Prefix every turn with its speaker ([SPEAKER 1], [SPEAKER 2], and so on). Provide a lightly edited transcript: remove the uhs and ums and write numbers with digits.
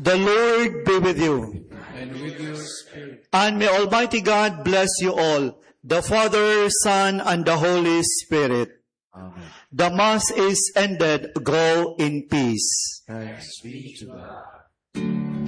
[SPEAKER 1] The Lord be with you.
[SPEAKER 2] And with your spirit.
[SPEAKER 1] And may Almighty God bless you all, the Father, Son, and the Holy Spirit.
[SPEAKER 2] Amen.
[SPEAKER 1] The Mass is ended. Go in peace.
[SPEAKER 2] Thanks be to God.